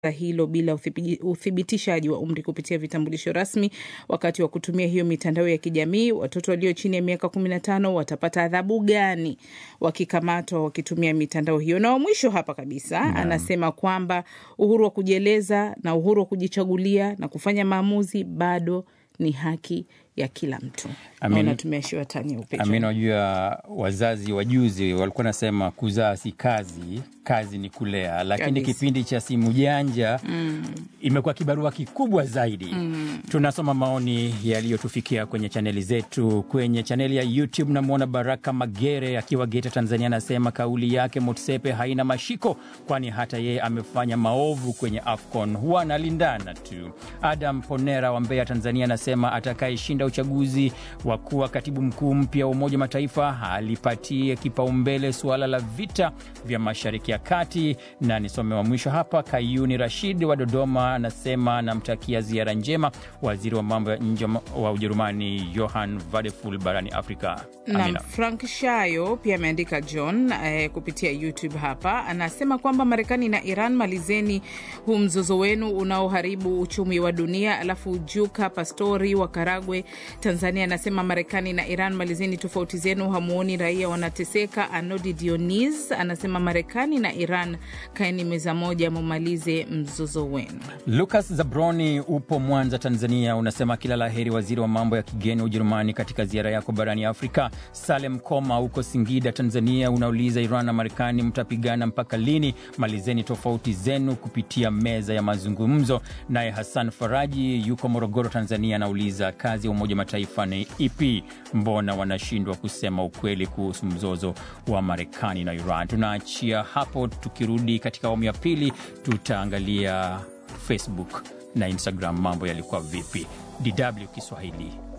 hilo bila uthibitishaji wa umri kupitia vitambulisho rasmi wakati wa kutumia hiyo mitandao ya kijamii. Watoto walio chini ya miaka 15 watapata adhabu gani wakikamatwa wakitumia mitandao hiyo? Na mwisho hapa kabisa anasema kwamba uhuru wa kujieleza na uhuru wa kujichagulia na kufanya maamuzi bado ni haki ya kila mtu. Amina tumeshiwa tani upecho. Amina, unajua wazazi wajuzi walikuwa nasema kuzaa si kazi, kazi ni kulea. Lakini kipindi cha simu janja imekuwa kibarua kikubwa zaidi. Tunasoma maoni yaliyotufikia kwenye chaneli zetu. Kwenye chaneli ya YouTube namuona Baraka Magere akiwa Geita, Tanzania, anasema kauli yake Motsepe haina mashiko, kwani hata yeye amefanya maovu kwenye AFCON, huwa analindana tu. Adam Ponera wa Mbeya, Tanzania, anasema atakayeshinda uchaguzi wa kuwa katibu mkuu mpya wa Umoja Mataifa alipatie kipaumbele suala la vita vya Mashariki ya Kati. Na nisome wa mwisho hapa, Kayuni Rashid wa Dodoma, anasema anamtakia ziara njema waziri wa mambo ya nje wa Ujerumani Johann Vadeful barani Afrika. Na Frank Shayo pia ameandika John kupitia YouTube hapa, anasema kwamba Marekani na Iran, malizeni huu mzozo wenu unaoharibu uchumi wa dunia. Alafu Juka Pastori wa Karagwe, Tanzania, anasema Marekani na Iran, malizeni tofauti zenu, hamuoni raia wanateseka. Anodi Dionis anasema Marekani na Iran, kaeni meza moja mumalize mzozo wenu. Lucas Zabroni upo Mwanza, Tanzania, unasema kila laheri waziri wa mambo ya kigeni Ujerumani katika ziara yako barani Afrika. Salem Koma uko Singida, Tanzania, unauliza Iran na Marekani mtapigana mpaka lini? Malizeni tofauti zenu kupitia meza ya mazungumzo. Naye Hassan Faraji yuko Morogoro, Tanzania, anauliza kazi ya Umoja Mataifa ni ipi? Mbona wanashindwa kusema ukweli kuhusu mzozo wa Marekani na Iran? Tunaachia hapo, tukirudi katika awamu ya pili tutaangalia Facebook na Instagram mambo yalikuwa vipi. DW Kiswahili.